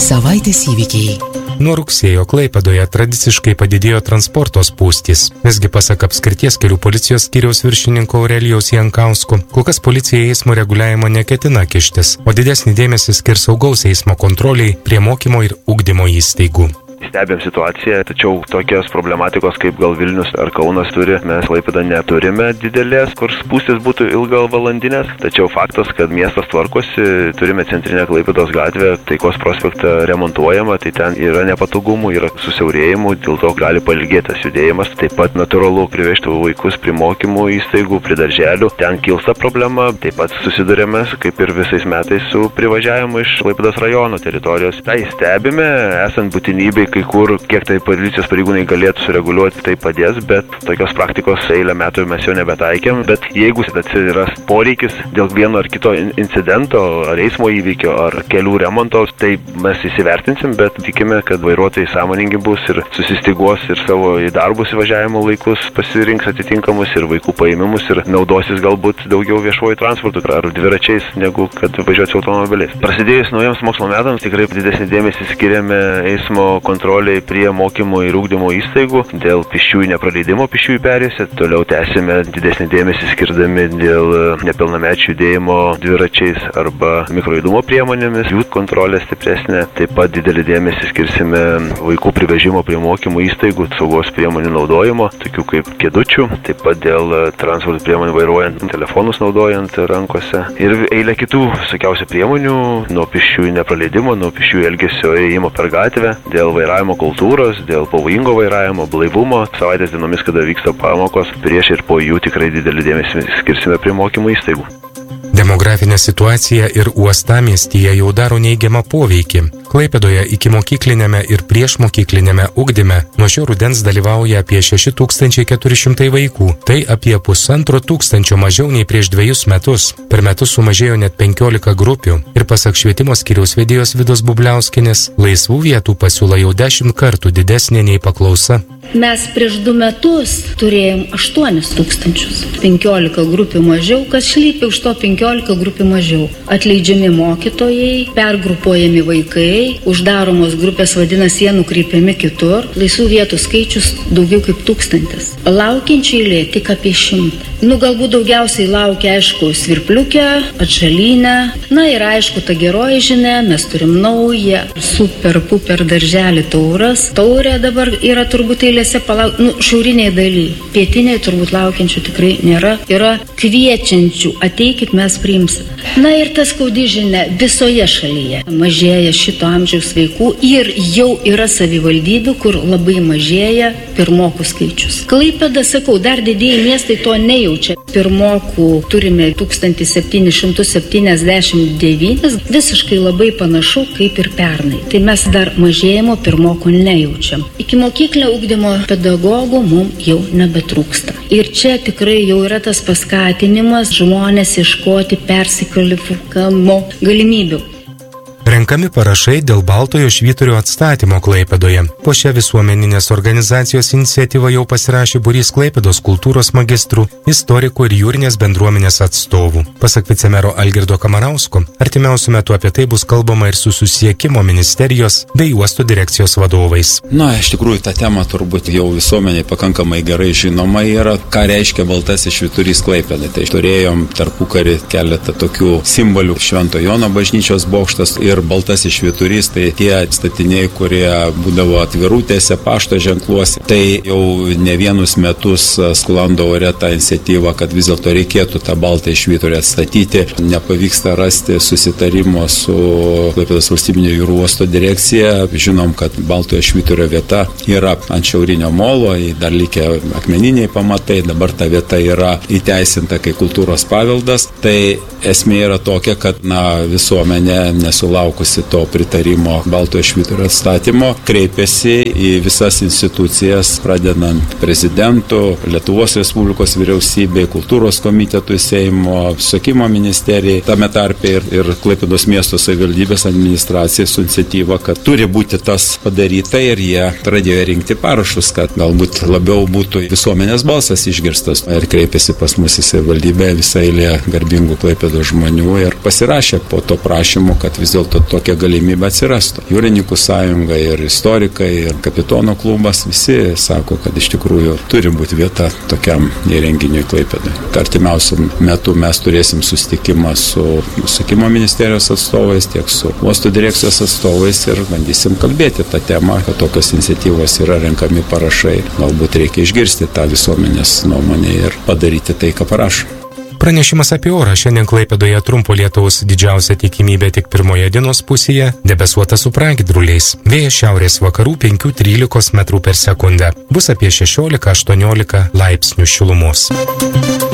Savaitės įvykiai. Nuo rugsėjo Klaipėdoje tradiciškai padidėjo transporto spūstys. Visgi pasak apskrities kelių policijos skyriaus viršininko Aurelijaus Jankausko, kol kas policija eismo reguliavimo neketina kištis, o didesnį dėmesį skirs saugaus eismo kontroliai prie mokymo ir ugdymo įstaigų. Stebėm situaciją, tačiau tokios problematikos kaip gal Vilnius ar Kaunas turi, mes Klaipėda neturime didelės, kur spūstis būtų ilgavalandinės, tačiau faktas, kad miestas tvarkosi, turime centrinę Klaipėdos gatvę, Taikos prospektą remontuojama, tai ten yra nepatogumų, yra susiaurėjimų, dėl to gali pailgėtas judėjimas, taip pat natūralu privežti vaikus prie mokymų įstaigų, prie darželių, ten kilsta problema, taip pat susidurėme, kaip ir visais metais, su privažiavimu iš Klaipėdos rajono teritorijos. Tai stebime, esant būtinybei, kai kur, kiek tai policijos pareigūnai galėtų sureguliuoti, tai padės, bet tokios praktikos eilę metų mes jau nebetaikėm, bet jeigu atsiras poreikis dėl vieno ar kito incidento, ar eismo įvykio, ar kelių remonto, tai mes įsivertinsim, bet tikime, kad vairuotojai sąmoningi bus ir susistiguos ir savo į darbus įvažiavimo laikus pasirinks atitinkamus ir vaikų paėmimus ir naudosis galbūt daugiau viešuoju transportu ar dviračiais, negu kad važiuoti automobiliais. Prasidėjus naujams mokslo metams tikrai didesnį dėmesį skiriame eismo kontroliai prie mokymo ir ugdymo įstaigų dėl pėsčiųjų nepraleidimo pėsčiųjų perėjose. Toliau tęsime didesnį dėmesį skirdami dėl nepilnamečių judėjimo dviračiais arba mikrojudumo priemonėmis, jų kontrolė stipresnė. Taip pat didelį dėmesį skirsime vaikų privežimo prie mokymo įstaigų, saugos priemonių naudojimo, tokių kaip kėdučių, taip pat dėl transporto priemonių vairuojant, telefonus naudojant rankose ir eilė kitų visokiausių priemonių nuo pėsčiųjų nepraleidimo, nuo pėsčiųjų elgesio ėjimo per gatvę, dėl vairavimo kultūros, dėl pavojingo vairavimo, blaivumo. Savaitės dienomis, kada vyksta pamokos, prieš ir po jų tikrai didelį dėmesį skirsime prie mokymo įstaigų. Demografinė situacija ir uostamiestyje jau daro neigiamą poveikį. Klaipėdoje ikimokyklinėme ir priešmokyklinėme ugdyme nuo šio rudens dalyvauja apie 6400 vaikų. Tai apie 1500 mažiau nei prieš 2 metus. Per metus sumažėjo net 15 grupių. Ir pasak švietimo skyriaus vedėjos Vidos Bubliauskienės, laisvų vietų pasiūla jau 10 kartų didesnė nei paklausa. Mes prieš 2 metus turėjom 8000. 15 grupių mažiau, kas slypi už to 15 grupių mažiau. Atleidžiami mokytojai, pergrupuojami vaikai, uždaromos grupės vadinasi, jie nukreipiami kitur, laisvų vietų skaičius daugiau kaip 1000. Laukiančių eilė tik apie 100. Galbūt daugiausiai laukia, aišku, Svirpliukę, Atžalyne. Ir aišku, ta geroji žinia, mes turim naują super darželį Tauras. Taurė dabar yra turbūt eilėse šiauriniai daly. Pietiniai turbūt laukiančių tikrai nėra. Yra kviečiančių, ateikit, mes priimsim. Ir tas skaudi žinia, visoje šalyje mažėja šito amžiaus vaikų ir jau yra savivaldybių, kur labai mažėja pirmokų skaičius. Klaipėda, sakau, dar didieji miestai to nejaučia. Pirmokų turime 1779, visiškai labai panašu kaip ir pernai. Tai mes dar mažėjimo pirmokų nejaučiam. Ikimokyklinio ugdymo pedagogų mums jau nebetrūksta. Ir čia tikrai jau yra tas paskatinimas žmonės ieškoti persikvalifikavimo galimybių. Renkami parašai dėl Baltojo švyturio atstatymo Klaipėdoje. Po šią visuomeninės organizacijos iniciatyvą jau pasirašė būrys Klaipėdos kultūros magistrų, istorikų ir jūrinės bendruomenės atstovų. Pasak vicemero Algirdo Kamarausko, artimiausiu metu apie tai bus kalbama ir su susisiekimo ministerijos bei uosto direkcijos vadovais. Iš tikrųjų, ta tema turbūt jau visuomeniai pakankamai gerai žinoma yra, ką reiškia Baltasis švyturys Klaipėdai. Tai turėjom tarpukarį keletą tokių simbolių, Švento Jono bažnyčios bokštas ir Baltasis švyturys, tai tie statiniai, kurie būdavo atvirutėse, pašto ženkluose. Tai jau ne vienus metus sklando ore tą iniciatyvą, kad vis dėlto reikėtų tą Baltąjį švyturį atstatyti. Nepavyksta rasti susitarimo su Klaipėdos valstybinio jūrų uosto direkcija. Žinom, kad Baltojo švyturio vieta yra ant šiaurinio molo, dar likę akmeniniai pamatai, dabar ta vieta yra įteisinta kaip kultūros paveldas. Tai esmė yra tokia, kad visuomenė nesulaukusi to pritarimo Baltojo švyturio atstatymo, kreipėsi į visas institucijas, pradedant prezidentų, Lietuvos Respublikos vyriausybei, kultūros komitetui, Seimo, susisiekimo ministerijai, tame tarpe ir Klaipėdos miesto savivaldybės administracijai su iniciatyva, kad turi būti tas padaryta ir jie pradėjo rinkti parašus, kad galbūt labiau būtų visuomenės balsas išgirstas. Ir kreipėsi pas mus į savivaldybę visą eilę garbingų Klaipėdos žmonių ir pasirašė po to prašymu, kad vis dėlto metu tokia galimybė atsirastų. Jūrininkų sąjunga ir istorikai ir kapitono klubas visi sako, kad iš tikrųjų turi būti vieta tokiam įrenginiui Klaipėdoje. Artimiausiam metu mes turėsim susitikimą su Susisiekimo ministerijos atstovais, tiek su uosto direkcijos atstovais ir bandysim kalbėti tą temą, kad tokios iniciatyvos yra renkami parašai. Galbūt reikia išgirsti tą visuomenės nuomonę ir padaryti tai, ką parašo. Pranešimas apie orą. Šiandien Klaipėdoje trumpo lietaus, didžiausia tikimybė tik pirmoje dienos pusėje, debesuota su pragiedruliais. Vėjas šiaurės vakarų 5–13 m/s. Bus apie 16–18 laipsnių šilumos.